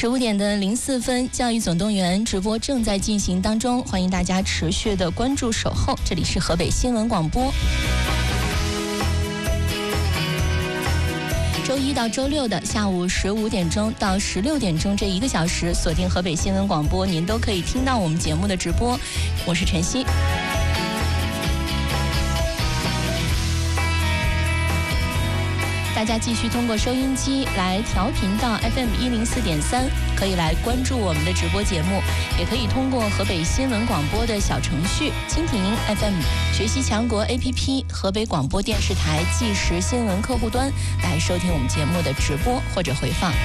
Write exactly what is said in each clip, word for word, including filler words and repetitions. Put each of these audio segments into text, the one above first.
十五点的零四分，教育总动员直播正在进行当中，欢迎大家持续的关注守候，这里是河北新闻广播。周一到周六的下午十五点钟到十六点钟这一个小时，锁定河北新闻广播，您都可以听到我们节目的直播。我是晨曦。大家继续通过收音机来调频到 F M 一零四点三，可以来关注我们的直播节目，也可以通过河北新闻广播的小程序、蜻蜓 F M、学习强国 A P P、河北广播电视台即时新闻客户端来收听我们节目的直播或者回放。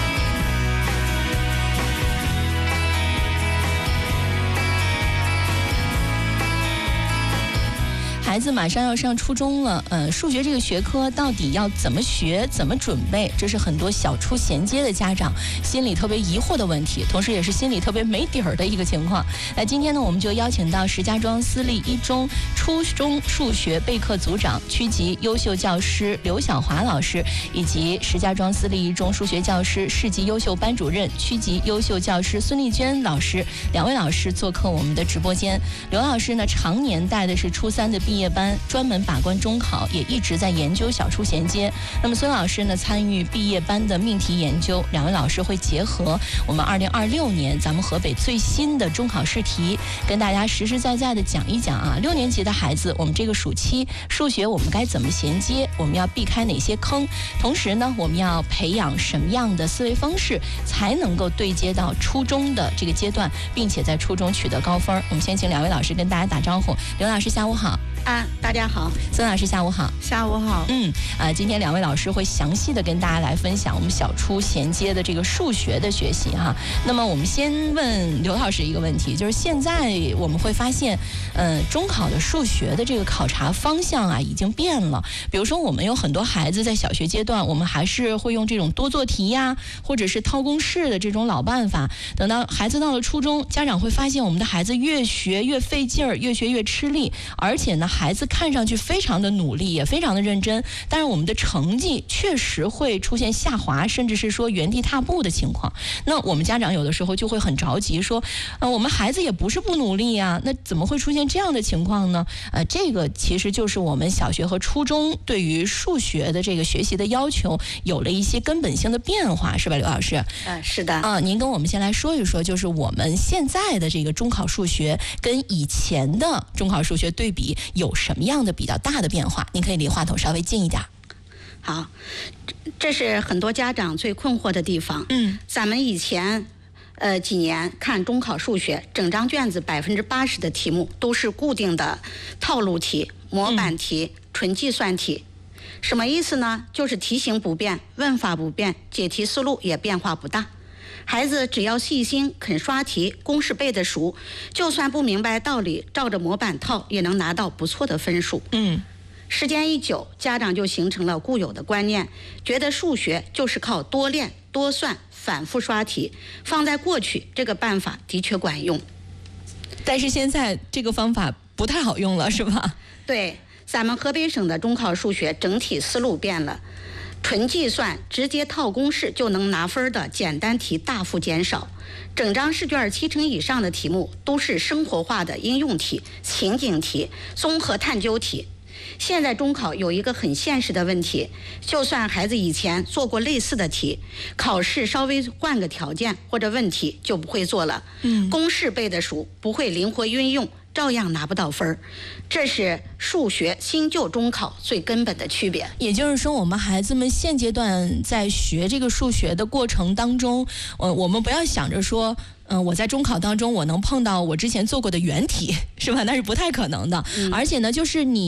孩子马上要上初中了，呃，数学这个学科到底要怎么学、怎么准备，这是很多小初衔接的家长心里特别疑惑的问题，同时也是心里特别没底儿的一个情况。那今天呢，我们就邀请到石家庄私立一中初中数学备课组长、区级优秀教师刘晓华老师，以及石家庄私立一中数学教师市级优秀班主任、区级优秀教师孙丽娟老师，两位老师做客我们的直播间。刘老师呢，常年带的是初三的毕业班，专门把关中考，也一直在研究小初衔接。那么孙老师呢，参与毕业班的命题研究，两位老师会结合我们二零二六年咱们河北最新的中考试题，跟大家实实在在的讲一讲啊，六年级的孩子，我们这个暑期数学我们该怎么衔接，我们要避开哪些坑，同时呢，我们要培养什么样的思维方式，才能够对接到初中的这个阶段，并且在初中取得高分。我们先请两位老师跟大家打招呼。刘老师下午好。 啊，大家好。 孙老师下午好。 下午好。 嗯，啊，今天两位老师会详细的跟大家来分享我们小初衔接的这个数学的学习哈。那么我们先问刘老师一个问题，就是现在我们会发现，呃，中考的数学的这个考察方向啊已经变了。比如说我们有很多孩子在小学阶段，我们还是会用这种多做题呀，或者是套公式的这种老办法。等到孩子到了初中，家长会发现我们的孩子越学越费劲儿，越学越吃力，而且呢，孩子看上去非常的努力，也非常的认真，但是我们的成绩确实会出现下滑，甚至是说原地踏步的情况。那我们家长有的时候就会很着急，说，呃，我们孩子也不是不努力呀，那怎么会出现这样的情况呢？呃，这个其实就是我们小学和初中对于数学的这个学习的要求有了一些根本性的变化，是吧，刘老师？ 呃，是的。 啊、呃，您跟我们先来说一说，就是我们现在的这个中考数学跟以前的中考数学对比有什么样的比较大的变化？您可以离话筒稍微近一点。 好，这是很多家长最困惑的地方。嗯，咱们以前呃几年看中考数学，整张卷子百分之八十的题目都是固定的套路题、模板题、嗯、纯计算题。什么意思呢？就是题型不变，问法不变，解题思路也变化不大。孩子只要细心肯刷题，公式背得熟，就算不明白道理，照着模板套也能拿到不错的分数。嗯，时间一久，家长就形成了固有的观念，觉得数学就是靠多练、多算、反复刷题。放在过去，这个办法的确管用， 但是现在这个方法不太好用了，是吧？ 对，咱们河北省的中考数学整体思路变了。纯计算直接套公式就能拿分的简单题大幅减少，整张试卷七成以上的题目都是生活化的应用题、情景题、综合探究题。现在中考有一个很现实的问题，就算孩子以前做过类似的题，考试稍微换个条件或者问题就不会做了。嗯，公式背得熟，不会灵活运用，照样拿不到分儿。这是数学新旧中考最根本的区别。 也就是说，我们孩子们现阶段在学这个数学的过程当中，呃，我们不要想着说，嗯、呃，我在中考当中我能碰到我之前做过的原题，是吧？那是不太可能的。嗯、而且呢，就是你